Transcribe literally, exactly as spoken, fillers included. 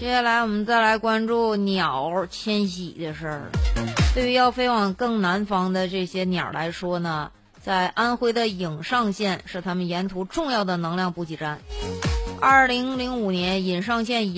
接下来我们再来关注鸟迁徙的事儿。对于要飞往更南方的这些鸟来说呢，在安徽的颍上县是他们沿途重要的能量补给站。二零零五年，颍上县